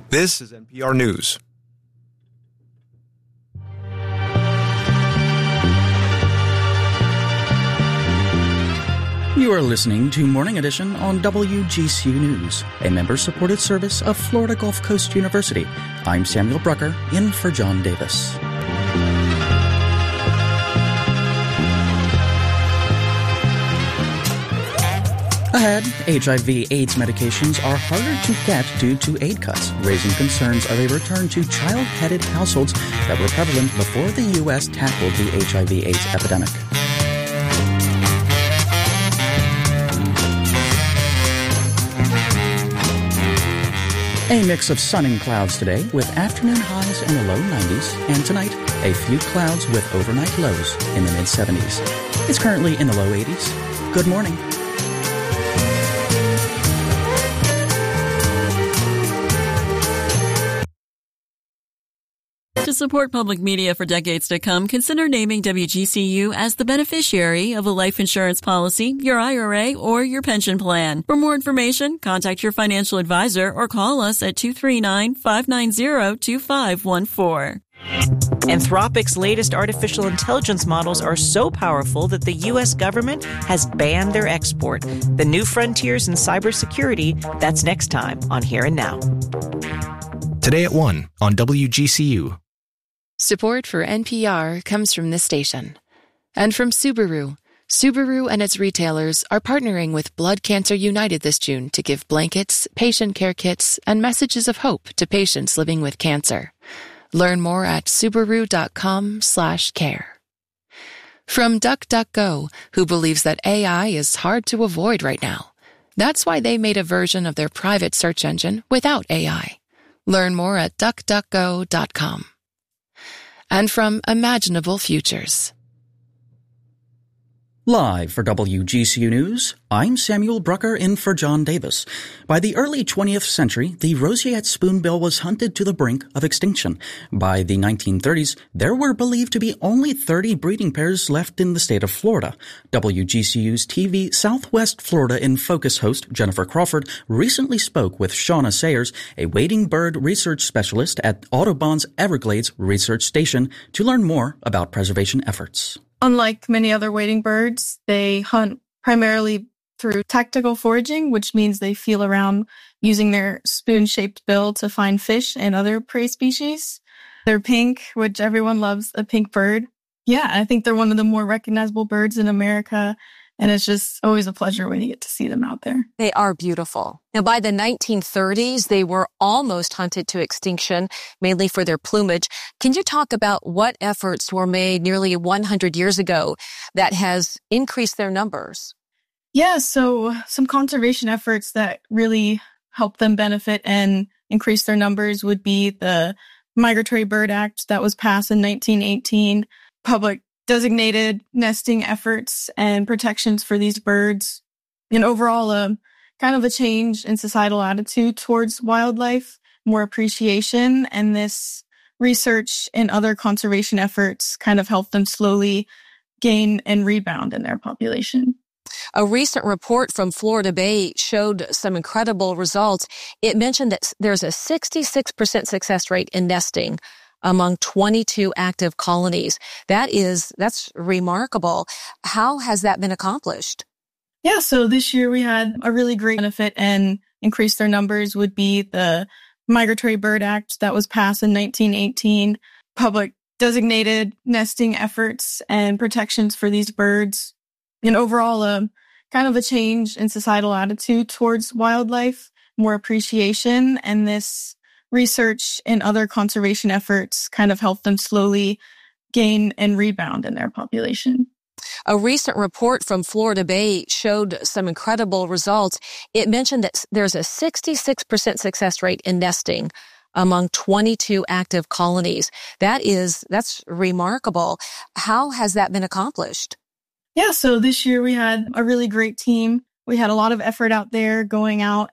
This is NPR News. You are listening to Morning Edition on WGCU News, a member-supported service of Florida Gulf Coast University. I'm Samuel Brucker, in for John Davis. Ahead, HIV/AIDS medications are harder to get due to aid cuts, raising concerns of a return to child-headed households that were prevalent before the U.S. tackled the HIV/AIDS epidemic. A mix of sun and clouds today, with afternoon highs in the low 90s, and tonight, a few clouds with overnight lows in the mid-70s. It's currently in the low 80s. Good morning. To support public media for decades to come, consider naming WGCU as the beneficiary of a life insurance policy, your IRA, or your pension plan. For more information, contact your financial advisor or call us at 239-590-2514. Anthropic's latest artificial intelligence models are so powerful that the U.S. government has banned their export. The new frontiers in cybersecurity, that's next time on Here and Now. Today at 1 on WGCU. Support for NPR comes from this station. And from Subaru. Subaru and its retailers are partnering with Blood Cancer United this June to give blankets, patient care kits, and messages of hope to patients living with cancer. Learn more at Subaru.com/care. From DuckDuckGo, who believes that AI is hard to avoid right now. That's why they made a version of their private search engine without AI. Learn more at DuckDuckGo.com. And from Imaginable Futures. Live for WGCU News, I'm Samuel Brucker, in for John Davis. By the early 20th century, the roseate spoonbill was hunted to the brink of extinction. By the 1930s, there were believed to be only 30 breeding pairs left in the state of Florida. WGCU's TV Southwest Florida in Focus host Jennifer Crawford recently spoke with Shauna Sayers, a wading bird research specialist at Audubon's Everglades Research Station, to learn more about preservation efforts. Unlike many other wading birds, they hunt primarily through tactical foraging, which means they feel around using their spoon-shaped bill to find fish and other prey species. They're pink, which everyone loves a pink bird. Yeah, I think they're one of the more recognizable birds in America, and it's just always a pleasure when you get to see them out there. They are beautiful. Now, by the 1930s, they were almost hunted to extinction, mainly for their plumage. Can you talk about what efforts were made nearly 100 years ago that has increased their numbers? Yeah, so some conservation efforts that really help them benefit and increase their numbers would be the Migratory Bird Act that was passed in 1918, public designated nesting efforts and protections for these birds, and overall kind of a change in societal attitude towards wildlife, more appreciation, and this research and other conservation efforts kind of help them slowly gain and rebound in their population. A recent report from Florida Bay showed some incredible results. It mentioned that there's a 66% success rate in nesting among 22 active colonies. That's remarkable. How has that been accomplished? Yeah, so this year we had a really great benefit and increased their numbers would be the Migratory Bird Act that was passed in 1918, public designated nesting efforts and protections for these birds, and overall kind of a change in societal attitude towards wildlife, more appreciation, and this research and other conservation efforts kind of help them slowly gain and rebound in their population. A recent report from Florida Bay showed some incredible results. It mentioned that there's a 66% success rate in nesting among 22 active colonies. That's remarkable. How has that been accomplished? Yeah, so this year we had a really great team. We had a lot of effort out there going out